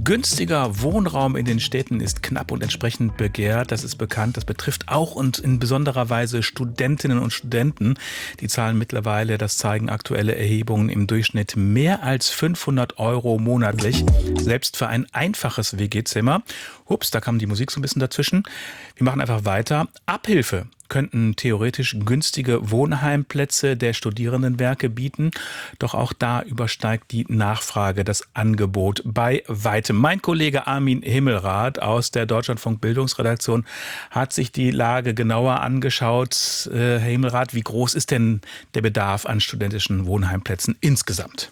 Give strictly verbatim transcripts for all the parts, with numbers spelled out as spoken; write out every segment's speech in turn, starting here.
Günstiger Wohnraum in den Städten ist knapp und entsprechend begehrt. Das ist bekannt. Das betrifft auch und in besonderer Weise Studentinnen und Studenten. Die zahlen mittlerweile, das zeigen aktuelle Erhebungen, im Durchschnitt mehr als fünfhundert Euro monatlich. Selbst für ein einfaches W G-Zimmer. Ups, da kam die Musik so ein bisschen dazwischen. Wir machen einfach weiter. Abhilfe könnten theoretisch günstige Wohnheimplätze der Studierendenwerke bieten. Doch auch da übersteigt die Nachfrage das Angebot bei weitem. Mein Kollege Armin Himmelrath aus der Deutschlandfunk Bildungsredaktion hat sich die Lage genauer angeschaut. Äh, Herr Himmelrath, wie groß ist denn der Bedarf an studentischen Wohnheimplätzen insgesamt?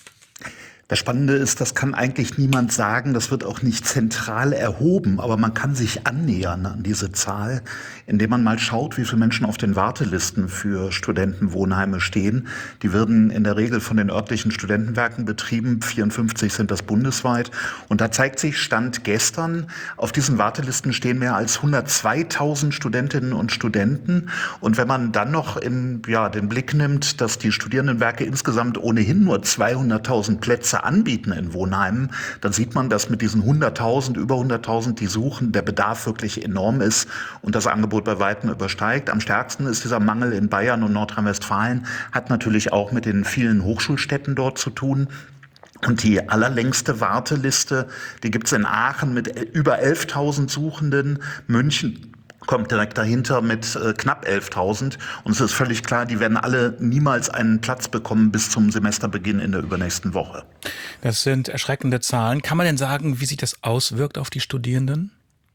Das Spannende ist, das kann eigentlich niemand sagen, das wird auch nicht zentral erhoben, aber man kann sich annähern an diese Zahl, indem man mal schaut, wie viele Menschen auf den Wartelisten für Studentenwohnheime stehen. Die werden in der Regel von den örtlichen Studentenwerken betrieben, vierundfünfzig sind das bundesweit. Und da zeigt sich, Stand gestern, auf diesen Wartelisten stehen mehr als hundertzweitausend Studentinnen und Studenten. Und wenn man dann noch in, ja, den Blick nimmt, dass die Studierendenwerke insgesamt ohnehin nur zweihunderttausend Plätze anbieten in Wohnheimen, dann sieht man, dass mit diesen hunderttausend, über hunderttausend, die suchen, der Bedarf wirklich enorm ist und das Angebot bei weitem übersteigt. Am stärksten ist dieser Mangel in Bayern und Nordrhein-Westfalen, hat natürlich auch mit den vielen Hochschulstädten dort zu tun. Und die allerlängste Warteliste, die gibt's in Aachen mit über elftausend Suchenden, München kommt direkt dahinter mit äh, knapp elftausend. Und es ist völlig klar, die werden alle niemals einen Platz bekommen bis zum Semesterbeginn in der übernächsten Woche. Das sind erschreckende Zahlen. Kann man denn sagen, wie sich das auswirkt auf die Studierenden?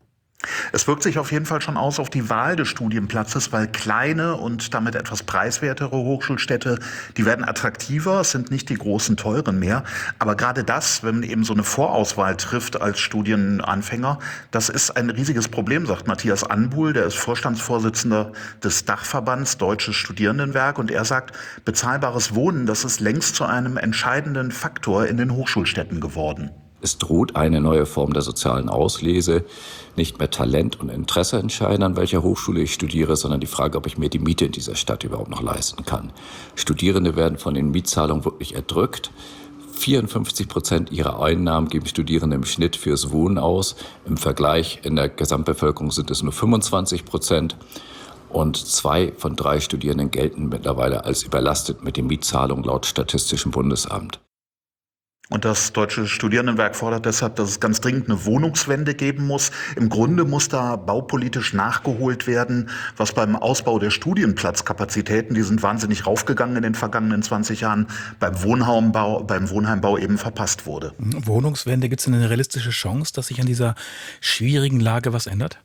Es wirkt sich auf jeden Fall schon aus auf die Wahl des Studienplatzes, weil kleine und damit etwas preiswertere Hochschulstädte, die werden attraktiver, es sind nicht die großen teuren mehr. Aber gerade das, wenn man eben so eine Vorauswahl trifft als Studienanfänger, das ist ein riesiges Problem, sagt Matthias Anbuhl, der ist Vorstandsvorsitzender des Dachverbands Deutsches Studierendenwerk. Und er sagt, bezahlbares Wohnen, das ist längst zu einem entscheidenden Faktor in den Hochschulstädten geworden. Es droht eine neue Form der sozialen Auslese. Nicht mehr Talent und Interesse entscheiden, an welcher Hochschule ich studiere, sondern die Frage, ob ich mir die Miete in dieser Stadt überhaupt noch leisten kann. Studierende werden von den Mietzahlungen wirklich erdrückt. vierundfünfzig Prozent ihrer Einnahmen geben Studierende im Schnitt fürs Wohnen aus. Im Vergleich in der Gesamtbevölkerung sind es nur fünfundzwanzig Prozent. Und zwei von drei Studierenden gelten mittlerweile als überlastet mit den Mietzahlungen laut Statistischem Bundesamt. Und das Deutsche Studierendenwerk fordert deshalb, dass es ganz dringend eine Wohnungswende geben muss. Im Grunde muss da baupolitisch nachgeholt werden, was beim Ausbau der Studienplatzkapazitäten, die sind wahnsinnig raufgegangen in den vergangenen zwanzig Jahren, beim Wohnheimbau, beim Wohnheimbau eben verpasst wurde. Wohnungswende, gibt es eine realistische Chance, dass sich an dieser schwierigen Lage was ändert?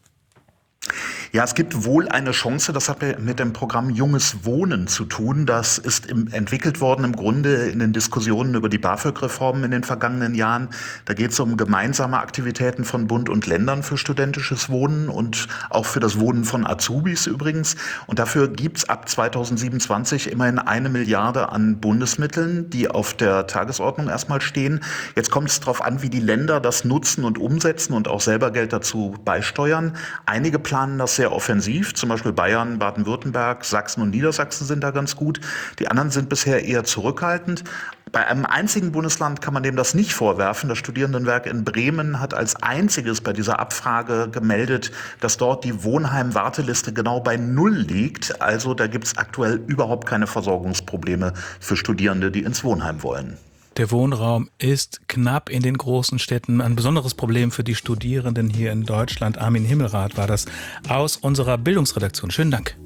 Ja, es gibt wohl eine Chance, das hat mit dem Programm Junges Wohnen zu tun. Das ist im, entwickelt worden im Grunde in den Diskussionen über die BAföG-Reformen in den vergangenen Jahren. Da geht es um gemeinsame Aktivitäten von Bund und Ländern für studentisches Wohnen und auch für das Wohnen von Azubis übrigens. Und dafür gibt's ab zweitausendsiebenundzwanzig immerhin eine Milliarde an Bundesmitteln, die auf der Tagesordnung erstmal stehen. Jetzt kommt es darauf an, wie die Länder das nutzen und umsetzen und auch selber Geld dazu beisteuern. Einige planen das sehr offensiv, zum Beispiel Bayern, Baden-Württemberg, Sachsen und Niedersachsen sind da ganz gut. Die anderen sind bisher eher zurückhaltend. Bei einem einzigen Bundesland kann man dem das nicht vorwerfen. Das Studierendenwerk in Bremen hat als einziges bei dieser Abfrage gemeldet, dass dort die Wohnheim-Warteliste genau bei Null liegt. Also da gibt es aktuell überhaupt keine Versorgungsprobleme für Studierende, die ins Wohnheim wollen. Der Wohnraum ist knapp in den großen Städten. Ein besonderes Problem für die Studierenden hier in Deutschland. Armin Himmelrath war das aus unserer Bildungsredaktion. Schönen Dank.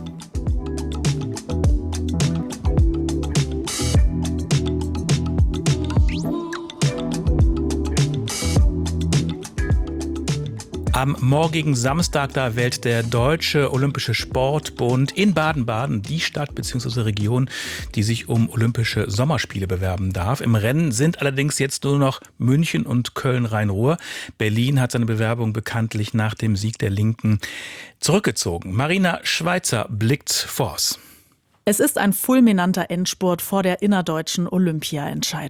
Am morgigen Samstag, da wählt der Deutsche Olympische Sportbund in Baden-Baden die Stadt bzw. Region, die sich um Olympische Sommerspiele bewerben darf. Im Rennen sind allerdings jetzt nur noch München und Köln-Rhein-Ruhr. Berlin hat seine Bewerbung bekanntlich nach dem Sieg der Linken zurückgezogen. Marina Schweizer blickt voraus. Es ist ein fulminanter Endspurt vor der innerdeutschen Olympia-Entscheidung.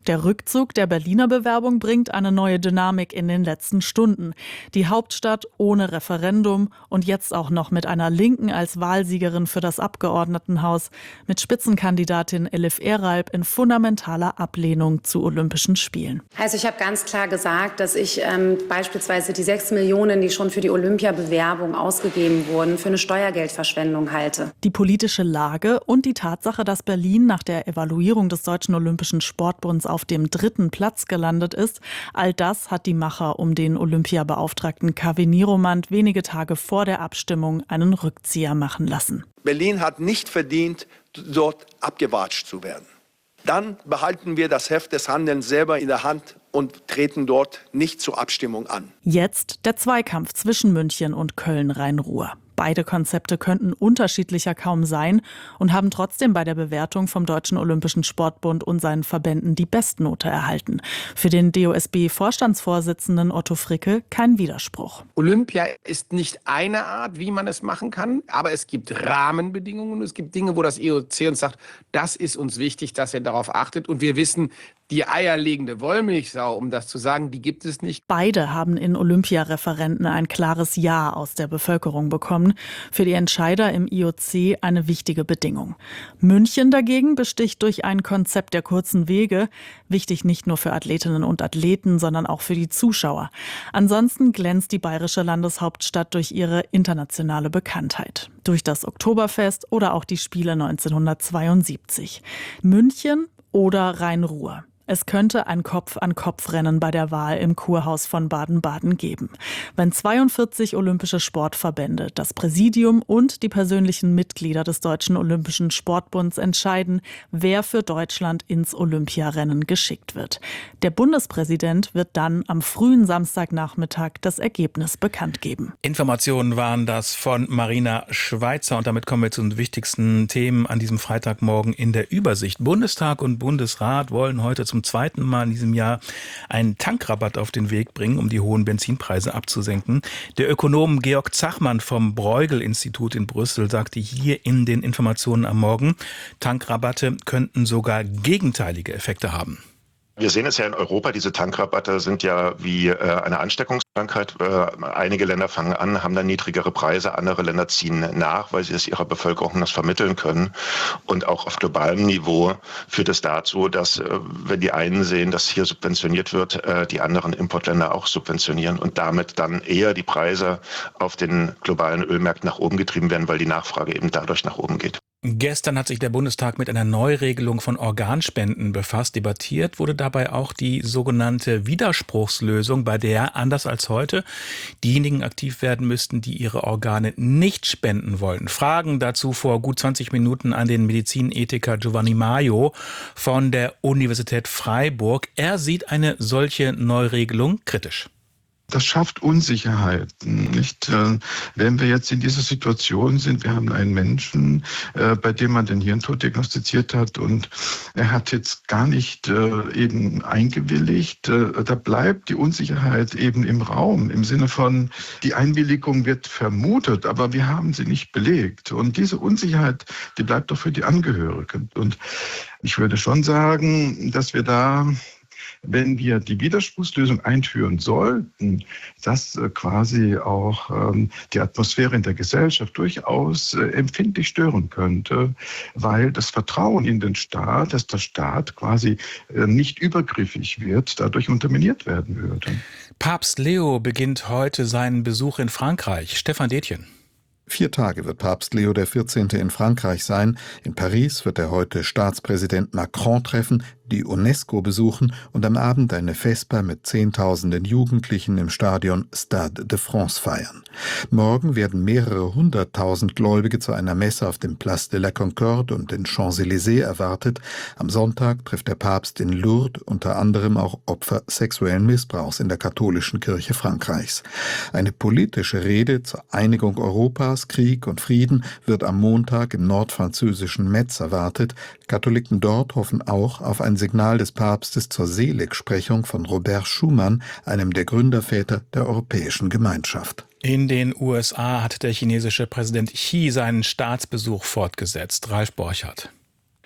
Der Rückzug der Berliner Bewerbung bringt eine neue Dynamik in den letzten Stunden. Die Hauptstadt ohne Referendum und jetzt auch noch mit einer Linken als Wahlsiegerin für das Abgeordnetenhaus, mit Spitzenkandidatin Elif Eralp in fundamentaler Ablehnung zu Olympischen Spielen. Also ich habe ganz klar gesagt, dass ich ähm, beispielsweise die sechs Millionen, die schon für die Olympiabewerbung ausgegeben wurden, für eine Steuergeldverschwendung halte. Die politische Lage und die Tatsache, dass Berlin nach der Evaluierung des Deutschen Olympischen Sportbunds auf dem dritten Platz gelandet ist, all das hat die Macher um den Olympiabeauftragten Kaveh Niromand wenige Tage vor der Abstimmung einen Rückzieher machen lassen. Berlin hat nicht verdient, dort abgewatscht zu werden. Dann behalten wir das Heft des Handelns selber in der Hand und treten dort nicht zur Abstimmung an. Jetzt der Zweikampf zwischen München und Köln-Rhein-Ruhr. Beide Konzepte könnten unterschiedlicher kaum sein und haben trotzdem bei der Bewertung vom Deutschen Olympischen Sportbund und seinen Verbänden die Bestnote erhalten. Für den D O S B-Vorstandsvorsitzenden Otto Fricke kein Widerspruch. Olympia ist nicht eine Art, wie man es machen kann, aber es gibt Rahmenbedingungen. Es gibt Dinge, wo das E O C uns sagt, das ist uns wichtig, dass ihr darauf achtet. Und wir wissen, die eierlegende Wollmilchsau, um das zu sagen, die gibt es nicht. Beide haben in Olympiareferenten ein klares Ja aus der Bevölkerung bekommen. Für die Entscheider im I O C eine wichtige Bedingung. München dagegen besticht durch ein Konzept der kurzen Wege. Wichtig nicht nur für Athletinnen und Athleten, sondern auch für die Zuschauer. Ansonsten glänzt die bayerische Landeshauptstadt durch ihre internationale Bekanntheit. Durch das Oktoberfest oder auch die Spiele neunzehnhundertzweiundsiebzig. München oder Rhein-Ruhr. Es könnte ein Kopf-an-Kopf-Rennen bei der Wahl im Kurhaus von Baden-Baden geben. Wenn zweiundvierzig olympische Sportverbände, das Präsidium und die persönlichen Mitglieder des Deutschen Olympischen Sportbunds entscheiden, wer für Deutschland ins Olympiarennen geschickt wird. Der Bundespräsident wird dann am frühen Samstagnachmittag das Ergebnis bekannt geben. Informationen waren das von Marina Schweizer. Und damit kommen wir zu den wichtigsten Themen an diesem Freitagmorgen in der Übersicht. Bundestag und Bundesrat wollen heute zum Zum zweiten Mal in diesem Jahr einen Tankrabatt auf den Weg bringen, um die hohen Benzinpreise abzusenken. Der Ökonom Georg Zachmann vom Bruegel-Institut in Brüssel sagte hier in den Informationen am Morgen, Tankrabatte könnten sogar gegenteilige Effekte haben. Wir sehen es ja in Europa, diese Tankrabatte sind ja wie äh, eine Ansteckungskrankheit. Äh, einige Länder fangen an, haben dann niedrigere Preise, andere Länder ziehen nach, weil sie es ihrer Bevölkerung das vermitteln können. Und auch auf globalem Niveau führt es dazu, dass, äh, wenn die einen sehen, dass hier subventioniert wird, äh, die anderen Importländer auch subventionieren und damit dann eher die Preise auf den globalen Ölmärkten nach oben getrieben werden, weil die Nachfrage eben dadurch nach oben geht. Gestern hat sich der Bundestag mit einer Neuregelung von Organspenden befasst. Debattiert wurde dabei auch die sogenannte Widerspruchslösung, bei der, anders als heute, diejenigen aktiv werden müssten, die ihre Organe nicht spenden wollten. Fragen dazu vor gut zwanzig Minuten an den Medizinethiker Giovanni Maio von der Universität Freiburg. Er sieht eine solche Neuregelung kritisch. Das schafft Unsicherheiten, nicht? Wenn wir jetzt in dieser Situation sind, wir haben einen Menschen, bei dem man den Hirntod diagnostiziert hat und er hat jetzt gar nicht eben eingewilligt, da bleibt die Unsicherheit eben im Raum, im Sinne von, die Einwilligung wird vermutet, aber wir haben sie nicht belegt. Und diese Unsicherheit, die bleibt doch für die Angehörigen. Und ich würde schon sagen, dass wir da, wenn wir die Widerspruchslösung einführen sollten, das quasi auch ähm, die Atmosphäre in der Gesellschaft durchaus äh, empfindlich stören könnte, weil das Vertrauen in den Staat, dass der Staat quasi äh, nicht übergriffig wird, dadurch unterminiert werden würde. Papst Leo beginnt heute seinen Besuch in Frankreich. Stefan Detjen. Vier Tage wird Papst Leo der vierzehnte in Frankreich sein. In Paris wird er heute Staatspräsident Macron treffen, die UNESCO besuchen und am Abend eine Vesper mit Zehntausenden Jugendlichen im Stadion Stade de France feiern. Morgen werden mehrere hunderttausend Gläubige zu einer Messe auf dem Place de la Concorde und den Champs-Élysées erwartet. Am Sonntag trifft der Papst in Lourdes unter anderem auch Opfer sexuellen Missbrauchs in der katholischen Kirche Frankreichs. Eine politische Rede zur Einigung Europas, Krieg und Frieden wird am Montag im nordfranzösischen Metz erwartet. Katholiken dort hoffen auch auf ein Signal des Papstes zur Seligsprechung von Robert Schuman, einem der Gründerväter der Europäischen Gemeinschaft. In den U S A hat der chinesische Präsident Xi seinen Staatsbesuch fortgesetzt. Ralf Borchardt.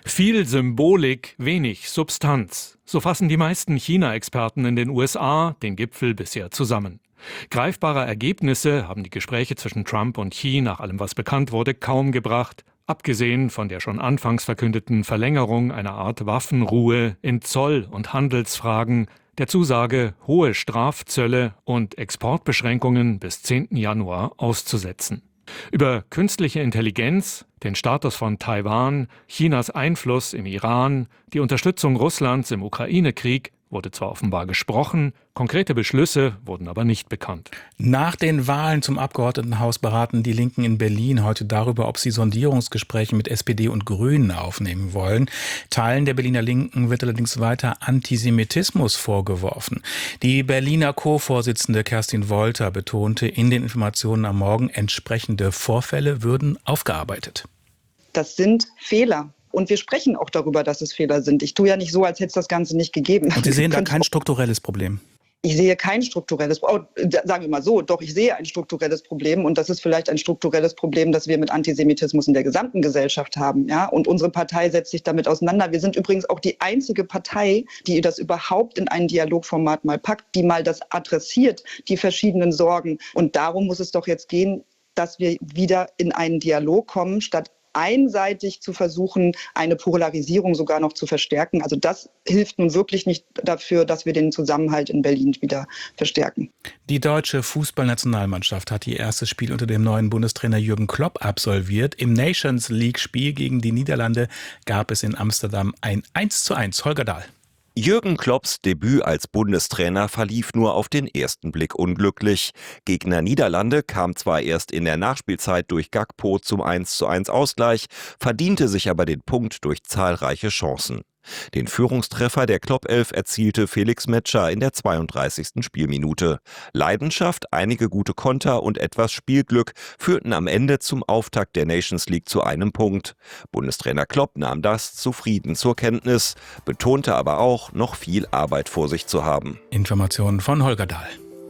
Viel Symbolik, wenig Substanz. So fassen die meisten China-Experten in den U S A den Gipfel bisher zusammen. Greifbare Ergebnisse haben die Gespräche zwischen Trump und Xi, nach allem was bekannt wurde, kaum gebracht, abgesehen von der schon anfangs verkündeten Verlängerung einer Art Waffenruhe in Zoll- und Handelsfragen, der Zusage, hohe Strafzölle und Exportbeschränkungen bis zehnten Januar auszusetzen. Über künstliche Intelligenz, den Status von Taiwan, Chinas Einfluss im Iran, die Unterstützung Russlands im Ukraine-Krieg wurde zwar offenbar gesprochen, konkrete Beschlüsse wurden aber nicht bekannt. Nach den Wahlen zum Abgeordnetenhaus beraten die Linken in Berlin heute darüber, ob sie Sondierungsgespräche mit S P D und Grünen aufnehmen wollen. Teilen der Berliner Linken wird allerdings weiter Antisemitismus vorgeworfen. Die Berliner Co-Vorsitzende Kerstin Wolter betonte in den Informationen am Morgen, entsprechende Vorfälle würden aufgearbeitet. Das sind Fehler. Und wir sprechen auch darüber, dass es Fehler sind. Ich tue ja nicht so, als hätte es das Ganze nicht gegeben. Und Sie sehen da kein strukturelles Problem? Ich sehe kein strukturelles Problem. Oh, sagen wir mal so, doch, ich sehe ein strukturelles Problem. Und das ist vielleicht ein strukturelles Problem, das wir mit Antisemitismus in der gesamten Gesellschaft haben. Ja? Und unsere Partei setzt sich damit auseinander. Wir sind übrigens auch die einzige Partei, die das überhaupt in ein Dialogformat mal packt, die mal das adressiert, die verschiedenen Sorgen. Und darum muss es doch jetzt gehen, dass wir wieder in einen Dialog kommen, statt einseitig zu versuchen, eine Polarisierung sogar noch zu verstärken. Also das hilft nun wirklich nicht dafür, dass wir den Zusammenhalt in Berlin wieder verstärken. Die deutsche Fußballnationalmannschaft hat ihr erstes Spiel unter dem neuen Bundestrainer Jürgen Klopp absolviert. Im Nations League-Spiel gegen die Niederlande gab es in Amsterdam ein eins zu eins. Holger Dahl. Jürgen Klopps Debüt als Bundestrainer verlief nur auf den ersten Blick unglücklich. Gegner Niederlande kam zwar erst in der Nachspielzeit durch Gakpo zum eins zu eins Ausgleich, verdiente sich aber den Punkt durch zahlreiche Chancen. Den Führungstreffer der Klopp-Elf erzielte Felix Metscher in der zweiunddreißigsten Spielminute. Leidenschaft, einige gute Konter und etwas Spielglück führten am Ende zum Auftakt der Nations League zu einem Punkt. Bundestrainer Klopp nahm das zufrieden zur Kenntnis, betonte aber auch, noch viel Arbeit vor sich zu haben. Informationen von Holger Dahl.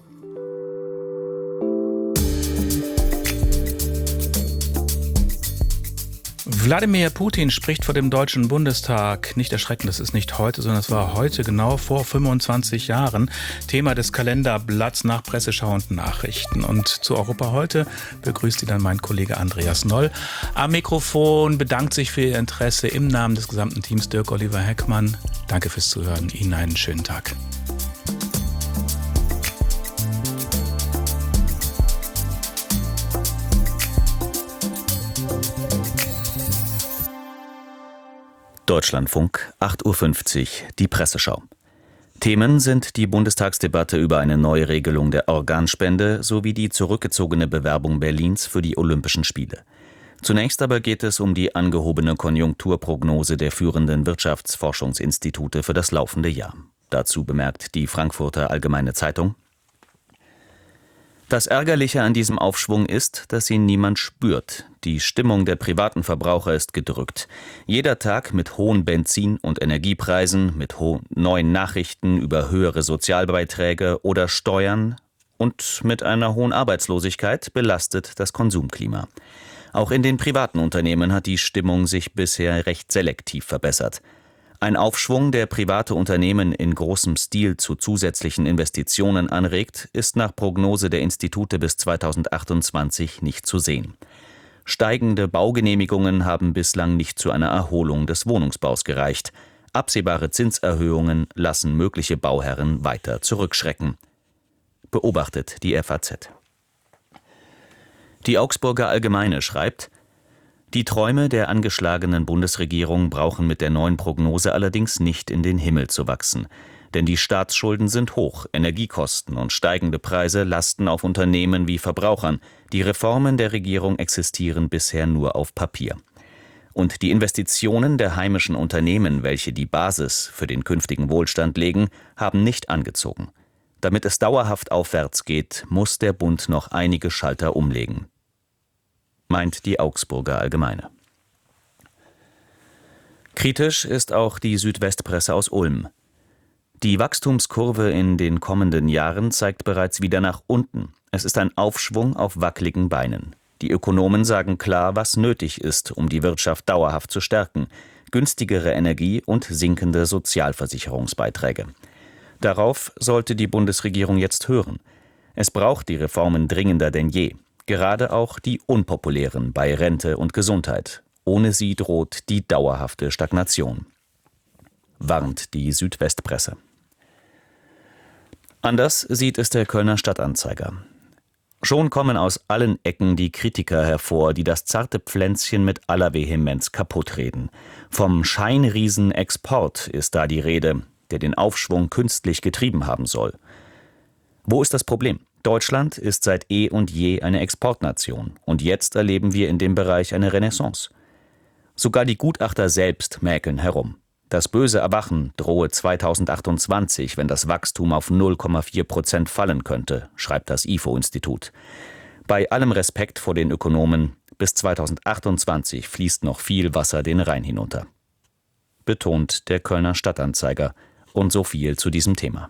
Wladimir Putin spricht vor dem Deutschen Bundestag. Nicht erschrecken, das ist nicht heute, sondern es war heute genau vor fünfundzwanzig Jahren. Thema des Kalenderblatts nach Presseschau und Nachrichten. Und zu Europa heute begrüßt Sie dann mein Kollege Andreas Noll. Am Mikrofon bedankt sich für Ihr Interesse im Namen des gesamten Teams Dirk Oliver Heckmann. Danke fürs Zuhören. Ihnen einen schönen Tag. Deutschlandfunk, acht Uhr fünfzig, die Presseschau. Themen sind die Bundestagsdebatte über eine Neuregelung der Organspende sowie die zurückgezogene Bewerbung Berlins für die Olympischen Spiele. Zunächst aber geht es um die angehobene Konjunkturprognose der führenden Wirtschaftsforschungsinstitute für das laufende Jahr. Dazu bemerkt die Frankfurter Allgemeine Zeitung: Das Ärgerliche an diesem Aufschwung ist, dass ihn niemand spürt. Die Stimmung der privaten Verbraucher ist gedrückt. Jeder Tag mit hohen Benzin- und Energiepreisen, mit hohen neuen Nachrichten über höhere Sozialbeiträge oder Steuern und mit einer hohen Arbeitslosigkeit belastet das Konsumklima. Auch in den privaten Unternehmen hat die Stimmung sich bisher recht selektiv verbessert. Ein Aufschwung, der private Unternehmen in großem Stil zu zusätzlichen Investitionen anregt, ist nach Prognose der Institute bis zweitausendachtundzwanzig nicht zu sehen. Steigende Baugenehmigungen haben bislang nicht zu einer Erholung des Wohnungsbaus gereicht. Absehbare Zinserhöhungen lassen mögliche Bauherren weiter zurückschrecken. Beobachtet die F A Z. Die Augsburger Allgemeine schreibt: Die Träume der angeschlagenen Bundesregierung brauchen mit der neuen Prognose allerdings nicht in den Himmel zu wachsen. Denn die Staatsschulden sind hoch, Energiekosten und steigende Preise lasten auf Unternehmen wie Verbrauchern. Die Reformen der Regierung existieren bisher nur auf Papier. Und die Investitionen der heimischen Unternehmen, welche die Basis für den künftigen Wohlstand legen, haben nicht angezogen. Damit es dauerhaft aufwärts geht, muss der Bund noch einige Schalter umlegen, meint die Augsburger Allgemeine. Kritisch ist auch die Südwestpresse aus Ulm. Die Wachstumskurve in den kommenden Jahren zeigt bereits wieder nach unten. Es ist ein Aufschwung auf wackeligen Beinen. Die Ökonomen sagen klar, was nötig ist, um die Wirtschaft dauerhaft zu stärken. günstigere Energie und sinkende Sozialversicherungsbeiträge. Darauf sollte die Bundesregierung jetzt hören. Es braucht die Reformen dringender denn je, gerade auch die unpopulären bei Rente und Gesundheit. Ohne sie droht die dauerhafte Stagnation, warnt die Südwestpresse. Anders sieht es der Kölner Stadtanzeiger. Schon kommen aus allen Ecken die Kritiker hervor, die das zarte Pflänzchen mit aller Vehemenz kaputtreden. Vom Scheinriesen Export ist da die Rede, der den Aufschwung künstlich getrieben haben soll. Wo ist das Problem? Deutschland ist seit eh und je eine Exportnation und jetzt erleben wir in dem Bereich eine Renaissance. Sogar die Gutachter selbst mäkeln herum. Das böse Erwachen drohe zweitausendachtundzwanzig, wenn das Wachstum auf null Komma vier Prozent fallen könnte, schreibt das I F O-Institut. Bei allem Respekt vor den Ökonomen, bis zweitausendachtundzwanzig fließt noch viel Wasser den Rhein hinunter. Betont der Kölner Stadtanzeiger. Und so viel zu diesem Thema.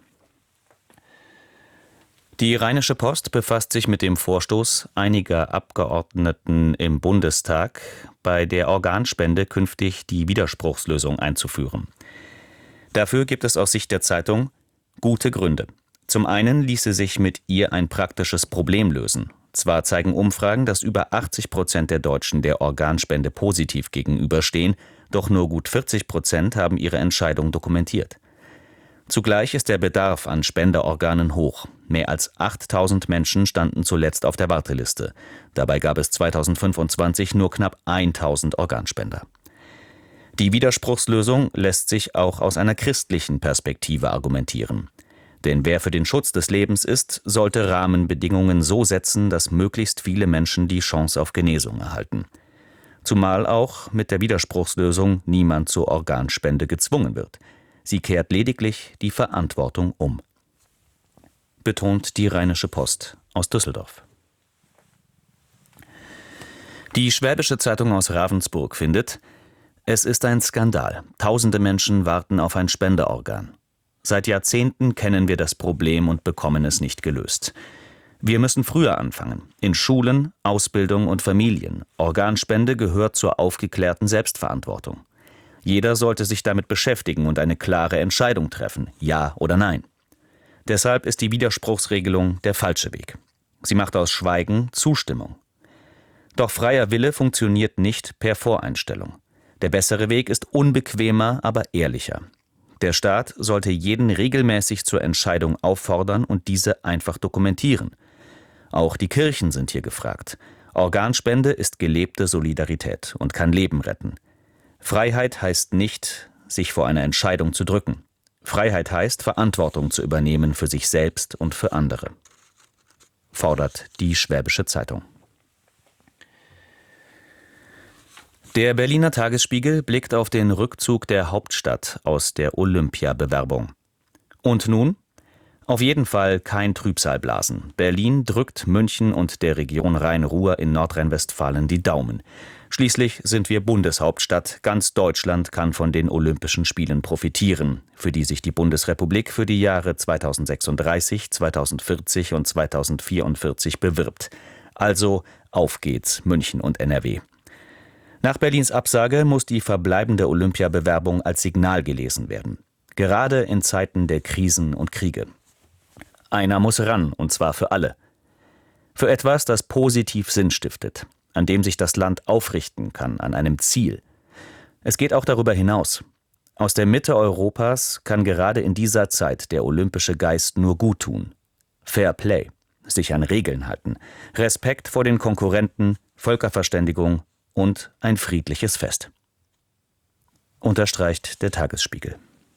Die Rheinische Post befasst sich mit dem Vorstoß einiger Abgeordneten im Bundestag, bei der Organspende künftig die Widerspruchslösung einzuführen. Dafür gibt es aus Sicht der Zeitung gute Gründe. Zum einen ließe sich mit ihr ein praktisches Problem lösen. Zwar zeigen Umfragen, dass über achtzig Prozent der Deutschen der Organspende positiv gegenüberstehen, doch nur gut vierzig Prozent haben ihre Entscheidung dokumentiert. Zugleich ist der Bedarf an Spenderorganen hoch. Mehr als achttausend Menschen standen zuletzt auf der Warteliste. Dabei gab es zweitausendfünfundzwanzig nur knapp tausend Organspender. Die Widerspruchslösung lässt sich auch aus einer christlichen Perspektive argumentieren. Denn wer für den Schutz des Lebens ist, sollte Rahmenbedingungen so setzen, dass möglichst viele Menschen die Chance auf Genesung erhalten. Zumal auch mit der Widerspruchslösung niemand zur Organspende gezwungen wird. Sie kehrt lediglich die Verantwortung um. Betont die Rheinische Post aus Düsseldorf. Die Schwäbische Zeitung aus Ravensburg findet, es ist ein Skandal. Tausende Menschen warten auf ein Spenderorgan. Seit Jahrzehnten kennen wir das Problem und bekommen es nicht gelöst. Wir müssen früher anfangen. In Schulen, Ausbildung und Familien. Organspende gehört zur aufgeklärten Selbstverantwortung. Jeder sollte sich damit beschäftigen und eine klare Entscheidung treffen, ja oder nein. Deshalb ist die Widerspruchsregelung der falsche Weg. Sie macht aus Schweigen Zustimmung. Doch freier Wille funktioniert nicht per Voreinstellung. Der bessere Weg ist unbequemer, aber ehrlicher. Der Staat sollte jeden regelmäßig zur Entscheidung auffordern und diese einfach dokumentieren. Auch die Kirchen sind hier gefragt. Organspende ist gelebte Solidarität und kann Leben retten. Freiheit heißt nicht, sich vor einer Entscheidung zu drücken. Freiheit heißt, Verantwortung zu übernehmen für sich selbst und für andere. Fordert die Schwäbische Zeitung. Der Berliner Tagesspiegel blickt auf den Rückzug der Hauptstadt aus der Olympiabewerbung. Und nun? Auf jeden Fall kein Trübsalblasen. Berlin drückt München und der Region Rhein-Ruhr in Nordrhein-Westfalen die Daumen. Schließlich sind wir Bundeshauptstadt. Ganz Deutschland kann von den Olympischen Spielen profitieren, für die sich die Bundesrepublik für die Jahre zweitausendsechsunddreißig, zweitausendvierzig und zweitausendvierundvierzig bewirbt. Also auf geht's, München und N R W. Nach Berlins Absage muss die verbleibende Olympiabewerbung als Signal gelesen werden. Gerade in Zeiten der Krisen und Kriege. Einer muss ran, und zwar für alle. Für etwas, das positiv Sinn stiftet, an dem sich das Land aufrichten kann, an einem Ziel. Es geht auch darüber hinaus. Aus der Mitte Europas kann gerade in dieser Zeit der olympische Geist nur gut tun. Fair Play, sich an Regeln halten, Respekt vor den Konkurrenten, Völkerverständigung und ein friedliches Fest. Unterstreicht der Tagesspiegel.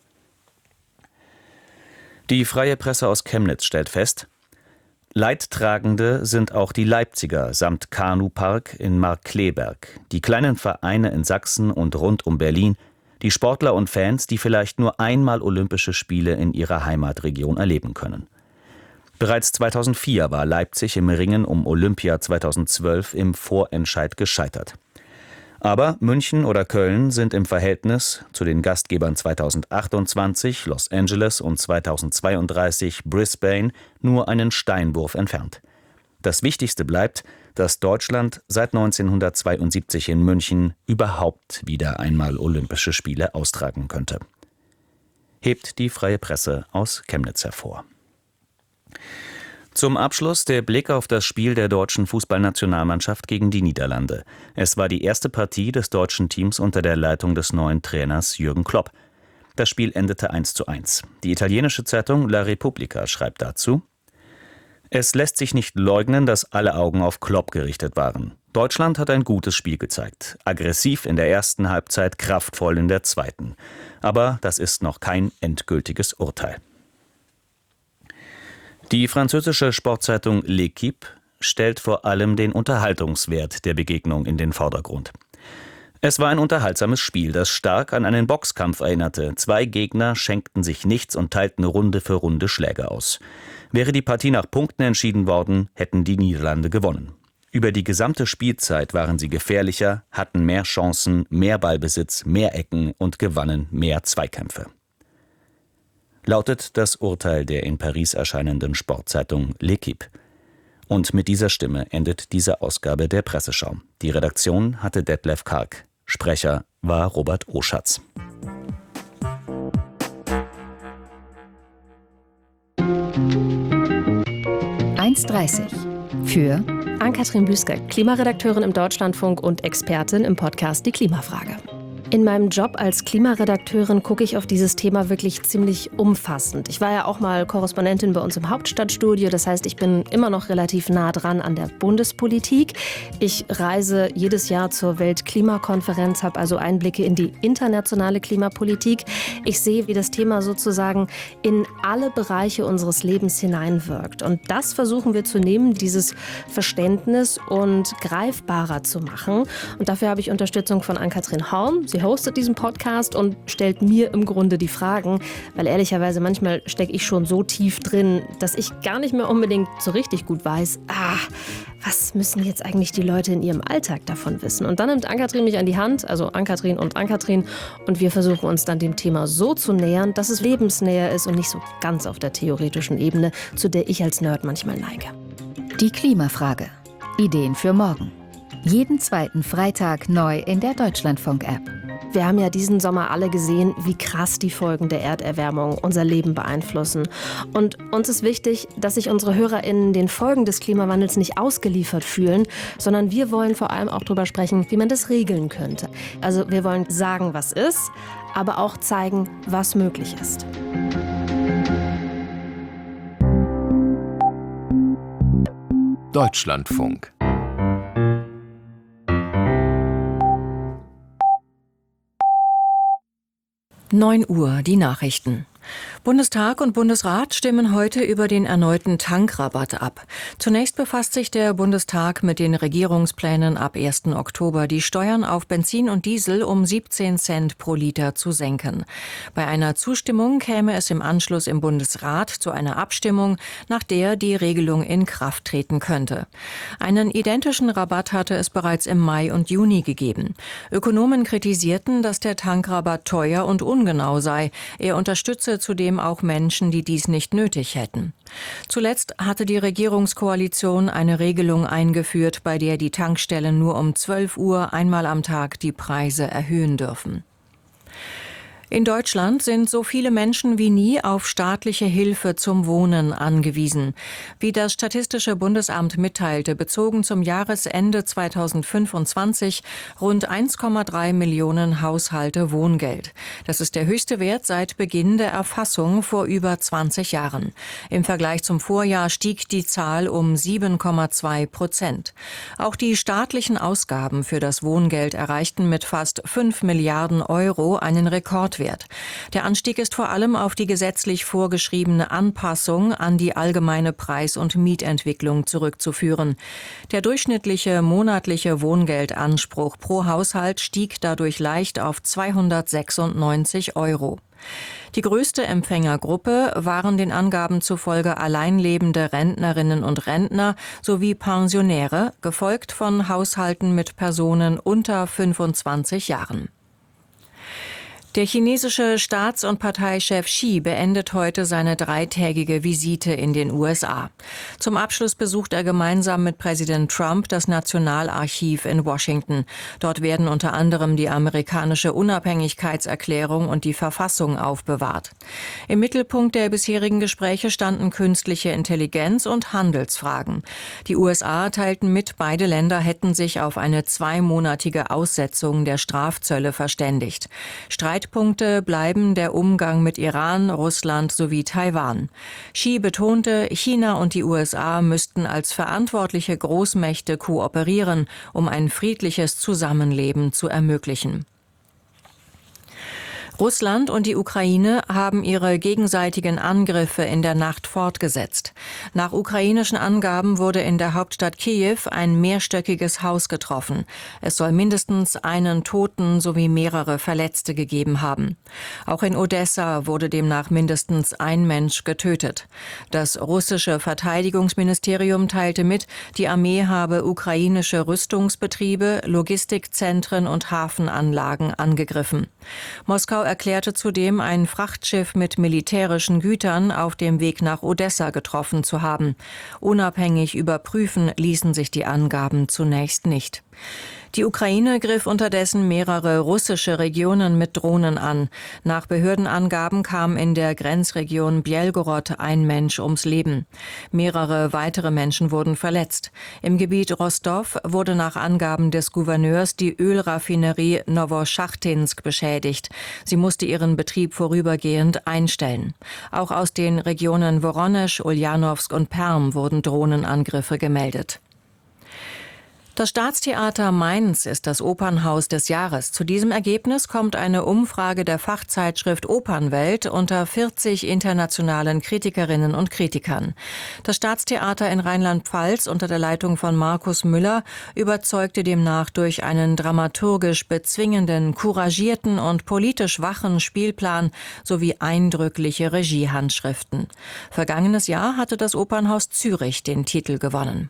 Die Freie Presse aus Chemnitz stellt fest, Leidtragende sind auch die Leipziger samt Kanupark in Markkleeberg, die kleinen Vereine in Sachsen und rund um Berlin, die Sportler und Fans, die vielleicht nur einmal Olympische Spiele in ihrer Heimatregion erleben können. Bereits zweitausendvier war Leipzig im Ringen um Olympia zweitausendzwölf im Vorentscheid gescheitert. Aber München oder Köln sind im Verhältnis zu den Gastgebern zweitausendachtundzwanzig, Los Angeles und zweitausendzweiunddreißig, Brisbane, nur einen Steinwurf entfernt. Das Wichtigste bleibt, dass Deutschland seit neunzehnhundertzweiundsiebzig in München überhaupt wieder einmal Olympische Spiele austragen könnte. Hebt die Freie Presse aus Chemnitz hervor. Zum Abschluss der Blick auf das Spiel der deutschen Fußballnationalmannschaft gegen die Niederlande. Es war die erste Partie des deutschen Teams unter der Leitung des neuen Trainers Jürgen Klopp. Das Spiel endete eins zu eins. Die italienische Zeitung La Repubblica schreibt dazu: Es lässt sich nicht leugnen, dass alle Augen auf Klopp gerichtet waren. Deutschland hat ein gutes Spiel gezeigt. Aggressiv in der ersten Halbzeit, kraftvoll in der zweiten. Aber das ist noch kein endgültiges Urteil. Die französische Sportzeitung L'Équipe stellt vor allem den Unterhaltungswert der Begegnung in den Vordergrund. Es war ein unterhaltsames Spiel, das stark an einen Boxkampf erinnerte. Zwei Gegner schenkten sich nichts und teilten Runde für Runde Schläge aus. Wäre die Partie nach Punkten entschieden worden, hätten die Niederlande gewonnen. Über die gesamte Spielzeit waren sie gefährlicher, hatten mehr Chancen, mehr Ballbesitz, mehr Ecken und gewannen mehr Zweikämpfe. Lautet das Urteil der in Paris erscheinenden Sportzeitung L'Équipe. Und mit dieser Stimme endet diese Ausgabe der Presseschau. Die Redaktion hatte Detlef Karg. Sprecher war Robert Oschatz. eins dreißig für Ann-Kathrin Büsker, Klimaredakteurin im Deutschlandfunk und Expertin im Podcast Die Klimafrage. In meinem Job als Klimaredakteurin gucke ich auf dieses Thema wirklich ziemlich umfassend. Ich war ja auch mal Korrespondentin bei uns im Hauptstadtstudio. Das heißt, ich bin immer noch relativ nah dran an der Bundespolitik. Ich reise jedes Jahr zur Weltklimakonferenz, habe also Einblicke in die internationale Klimapolitik. Ich sehe, wie das Thema sozusagen in alle Bereiche unseres Lebens hineinwirkt. Und das versuchen wir zu nehmen, dieses Verständnis und greifbarer zu machen. Und dafür habe ich Unterstützung von Ann-Kathrin Horn. Sie hostet diesen Podcast und stellt mir im Grunde die Fragen, weil ehrlicherweise manchmal stecke ich schon so tief drin, dass ich gar nicht mehr unbedingt so richtig gut weiß, ah, was müssen jetzt eigentlich die Leute in ihrem Alltag davon wissen? Und dann nimmt Ann-Kathrin mich an die Hand, also Ann-Kathrin und Ann-Kathrin, und wir versuchen uns dann dem Thema so zu nähern, dass es lebensnäher ist und nicht so ganz auf der theoretischen Ebene, zu der ich als Nerd manchmal neige. Die Klimafrage. Ideen für morgen. Jeden zweiten Freitag neu in der Deutschlandfunk-App. Wir haben ja diesen Sommer alle gesehen, wie krass die Folgen der Erderwärmung unser Leben beeinflussen. Und uns ist wichtig, dass sich unsere HörerInnen den Folgen des Klimawandels nicht ausgeliefert fühlen, sondern wir wollen vor allem auch darüber sprechen, wie man das regeln könnte. Also wir wollen sagen, was ist, aber auch zeigen, was möglich ist. Deutschlandfunk. neun Uhr, die Nachrichten. Bundestag und Bundesrat stimmen heute über den erneuten Tankrabatt ab. Zunächst befasst sich der Bundestag mit den Regierungsplänen, ab ersten Oktober die Steuern auf Benzin und Diesel um siebzehn Cent pro Liter zu senken. Bei einer Zustimmung käme es im Anschluss im Bundesrat zu einer Abstimmung, nach der die Regelung in Kraft treten könnte. Einen identischen Rabatt hatte es bereits im Mai und Juni gegeben. Ökonomen kritisierten, dass der Tankrabatt teuer und ungenau sei. Er unterstütze zudem auch Menschen, die dies nicht nötig hätten. Zuletzt hatte die Regierungskoalition eine Regelung eingeführt, bei der die Tankstellen nur um zwölf Uhr einmal am Tag die Preise erhöhen dürfen. In Deutschland sind so viele Menschen wie nie auf staatliche Hilfe zum Wohnen angewiesen. Wie das Statistische Bundesamt mitteilte, bezogen zum Jahresende zweitausendfünfundzwanzig rund eins Komma drei Millionen Haushalte Wohngeld. Das ist der höchste Wert seit Beginn der Erfassung vor über zwanzig Jahren. Im Vergleich zum Vorjahr stieg die Zahl um sieben Komma zwei Prozent. Auch die staatlichen Ausgaben für das Wohngeld erreichten mit fast fünf Milliarden Euro einen Rekord. Der Anstieg ist vor allem auf die gesetzlich vorgeschriebene Anpassung an die allgemeine Preis- und Mietentwicklung zurückzuführen. Der durchschnittliche monatliche Wohngeldanspruch pro Haushalt stieg dadurch leicht auf zweihundertsechsundneunzig Euro. Die größte Empfängergruppe waren den Angaben zufolge alleinlebende Rentnerinnen und Rentner sowie Pensionäre, gefolgt von Haushalten mit Personen unter fünfundzwanzig Jahren. Der chinesische Staats- und Parteichef Xi beendet heute seine dreitägige Visite in den U S A. Zum Abschluss besucht er gemeinsam mit Präsident Trump das Nationalarchiv in Washington. Dort werden unter anderem die amerikanische Unabhängigkeitserklärung und die Verfassung aufbewahrt. Im Mittelpunkt der bisherigen Gespräche standen künstliche Intelligenz und Handelsfragen. Die U S A teilten mit, beide Länder hätten sich auf eine zweimonatige Aussetzung der Strafzölle verständigt. Streitpunkte bleiben der Umgang mit Iran, Russland sowie Taiwan. Xi betonte, China und die U S A müssten als verantwortliche Großmächte kooperieren, um ein friedliches Zusammenleben zu ermöglichen. Russland und die Ukraine haben ihre gegenseitigen Angriffe in der Nacht fortgesetzt. Nach ukrainischen Angaben wurde in der Hauptstadt Kiew ein mehrstöckiges Haus getroffen. Es soll mindestens einen Toten sowie mehrere Verletzte gegeben haben. Auch in Odessa wurde demnach mindestens ein Mensch getötet. Das russische Verteidigungsministerium teilte mit, die Armee habe ukrainische Rüstungsbetriebe, Logistikzentren und Hafenanlagen angegriffen. Moskau erklärte zudem, ein Frachtschiff mit militärischen Gütern auf dem Weg nach Odessa getroffen zu haben. Unabhängig überprüfen ließen sich die Angaben zunächst nicht. Die Ukraine griff unterdessen mehrere russische Regionen mit Drohnen an. Nach Behördenangaben kam in der Grenzregion Bjelgorod ein Mensch ums Leben. Mehrere weitere Menschen wurden verletzt. Im Gebiet Rostow wurde nach Angaben des Gouverneurs die Ölraffinerie Nowoschachtynsk beschädigt. Sie musste ihren Betrieb vorübergehend einstellen. Auch aus den Regionen Woronesch, Uljanowsk und Perm wurden Drohnenangriffe gemeldet. Das Staatstheater Mainz ist das Opernhaus des Jahres. Zu diesem Ergebnis kommt eine Umfrage der Fachzeitschrift Opernwelt unter vierzig internationalen Kritikerinnen und Kritikern. Das Staatstheater in Rheinland-Pfalz unter der Leitung von Markus Müller überzeugte demnach durch einen dramaturgisch bezwingenden, couragierten und politisch wachen Spielplan sowie eindrückliche Regiehandschriften. Vergangenes Jahr hatte das Opernhaus Zürich den Titel gewonnen.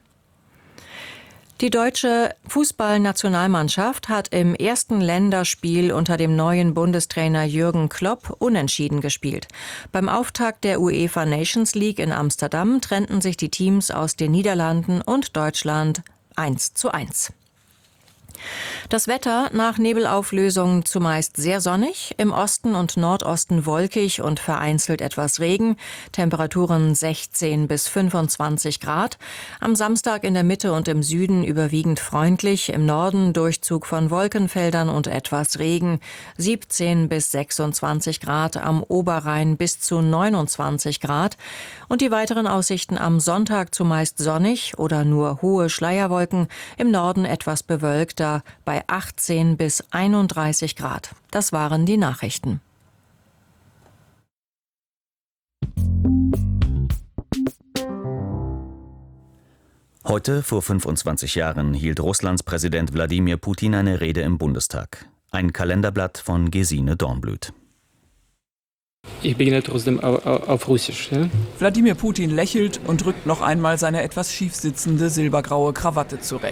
Die deutsche Fußballnationalmannschaft hat im ersten Länderspiel unter dem neuen Bundestrainer Jürgen Klopp unentschieden gespielt. Beim Auftakt der UEFA Nations League in Amsterdam trennten sich die Teams aus den Niederlanden und Deutschland eins zu eins. Das Wetter: nach Nebelauflösung zumeist sehr sonnig, im Osten und Nordosten wolkig und vereinzelt etwas Regen, Temperaturen sechzehn bis fünfundzwanzig Grad. Am Samstag in der Mitte und im Süden überwiegend freundlich, im Norden Durchzug von Wolkenfeldern und etwas Regen, siebzehn bis sechsundzwanzig Grad, am Oberrhein bis zu neunundzwanzig Grad. Und die weiteren Aussichten: am Sonntag zumeist sonnig oder nur hohe Schleierwolken, im Norden etwas bewölkter, bei achtzehn bis einunddreißig Grad. Das waren die Nachrichten. Heute vor fünfundzwanzig Jahren hielt Russlands Präsident Wladimir Putin eine Rede im Bundestag. Ein Kalenderblatt von Gesine Dornblüt. Ich beginne trotzdem auf Russisch. Ja? Wladimir Putin lächelt und rückt noch einmal seine etwas schief sitzende silbergraue Krawatte zurecht.